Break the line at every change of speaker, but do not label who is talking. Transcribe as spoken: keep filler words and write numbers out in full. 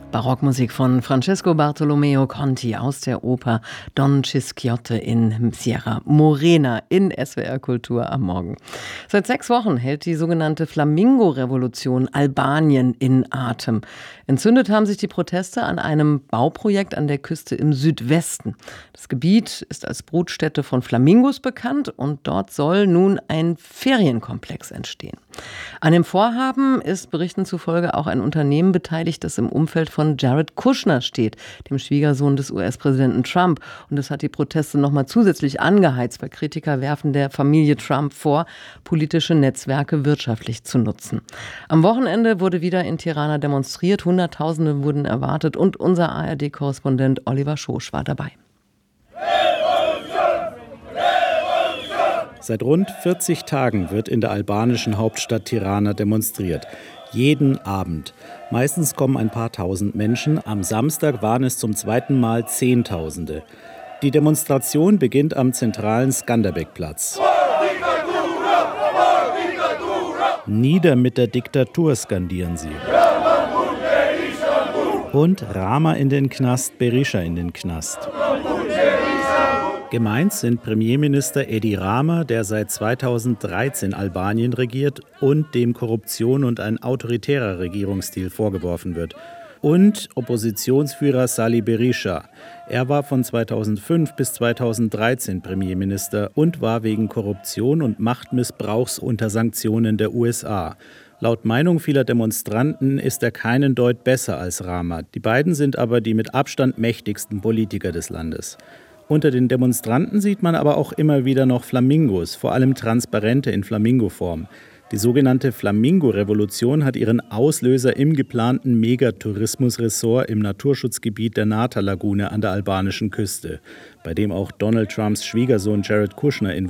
Barockmusik von Francesco Bartolomeo Conti aus der Oper Don Chisciotte in Sierra Morena in S W R Kultur am Morgen. Seit sechs Wochen hält die sogenannte Flamingo-Revolution Albanien in Atem. Entzündet haben sich die Proteste an einem Bauprojekt an der Küste im Südwesten. Das Gebiet ist als Brutstätte von Flamingos bekannt und dort soll nun ein Ferienkomplex entstehen. An dem Vorhaben ist Berichten zufolge auch ein Unternehmen beteiligt, das im Umfeld von Jared Kushner steht, dem Schwiegersohn des U S-Präsidenten Trump. Und das hat die Proteste nochmal zusätzlich angeheizt, weil Kritiker werfen der Familie Trump vor, politische Netzwerke wirtschaftlich zu nutzen. Am Wochenende wurde wieder in Tirana demonstriert, Hunderttausende wurden erwartet und unser A R D-Korrespondent Oliver Schosch war dabei.
Seit rund vierzig Tagen wird in der albanischen Hauptstadt Tirana demonstriert. Jeden Abend. Meistens kommen ein paar tausend Menschen. Am Samstag waren es zum zweiten Mal Zehntausende. Die Demonstration beginnt am zentralen Skanderbeg-Platz. Nieder mit der Diktatur, skandieren sie. Und Rama in den Knast, Berisha in den Knast. Gemeint sind Premierminister Edi Rama, der seit zweitausenddreizehn Albanien regiert und dem Korruption und ein autoritärer Regierungsstil vorgeworfen wird. Und Oppositionsführer Sali Berisha. Er war von zweitausendfünf bis zweitausenddreizehn Premierminister und war wegen Korruption und Machtmissbrauchs unter Sanktionen der U S A. Laut Meinung vieler Demonstranten ist er keinen Deut besser als Rama. Die beiden sind aber die mit Abstand mächtigsten Politiker des Landes. Unter den Demonstranten sieht man aber auch immer wieder noch Flamingos, vor allem transparente in Flamingoform. Die sogenannte Flamingo-Revolution hat ihren Auslöser im geplanten Megatourismusressort im Naturschutzgebiet der Nata-Lagune an der albanischen Küste, bei dem auch Donald Trumps Schwiegersohn Jared Kushner involviert